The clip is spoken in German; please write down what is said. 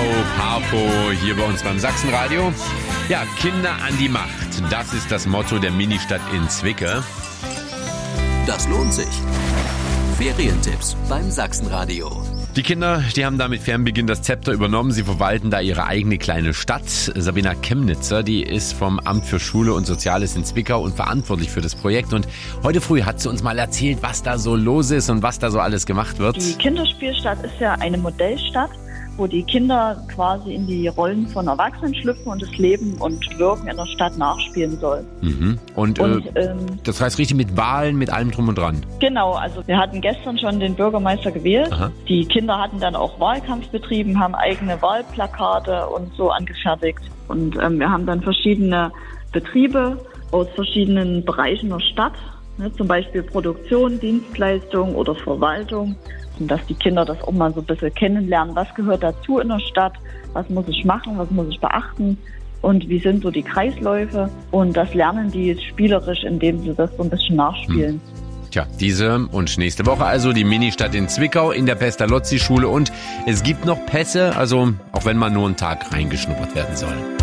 Harpo hier bei uns beim Sachsenradio. Ja, Kinder an die Macht. Das ist das Motto der Ministadt in Zwickau. Das lohnt sich. Ferientipps beim Sachsenradio. Die Kinder, die haben da mit Fernbeginn das Zepter übernommen. Sie verwalten da ihre eigene kleine Stadt. Sabina Chemnitzer, die ist vom Amt für Schule und Soziales in Zwickau und verantwortlich für das Projekt. Und heute früh hat sie uns mal erzählt, was da so los ist und was da so alles gemacht wird. Die Kinderspielstadt ist ja eine Modellstadt, wo die Kinder quasi in die Rollen von Erwachsenen schlüpfen und das Leben und Wirken in der Stadt nachspielen sollen. Mhm. Und das heißt richtig mit Wahlen, mit allem drum und dran? Genau, also wir hatten gestern schon den Bürgermeister gewählt. Aha. Die Kinder hatten dann auch Wahlkampf betrieben, haben eigene Wahlplakate und so angefertigt. Und wir haben dann verschiedene Betriebe aus verschiedenen Bereichen der Stadt, ne, zum Beispiel Produktion, Dienstleistung oder Verwaltung. Und dass die Kinder das auch mal so ein bisschen kennenlernen, was gehört dazu in der Stadt, was muss ich machen, was muss ich beachten und wie sind so die Kreisläufe. Und das lernen die spielerisch, indem sie das so ein bisschen nachspielen. Tja, diese und nächste Woche also die Ministadt in Zwickau in der Pestalozzi-Schule. Und es gibt noch Pässe, also auch wenn man nur einen Tag reingeschnuppert werden soll.